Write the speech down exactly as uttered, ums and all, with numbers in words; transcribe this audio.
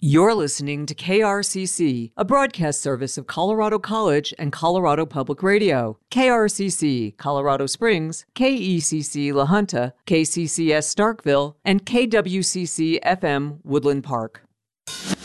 You're listening to K R C C, a broadcast service of Colorado College and Colorado Public Radio. K R C C, Colorado Springs, K E C C La Junta, K C C S Starkville, and K W C C F M Woodland Park.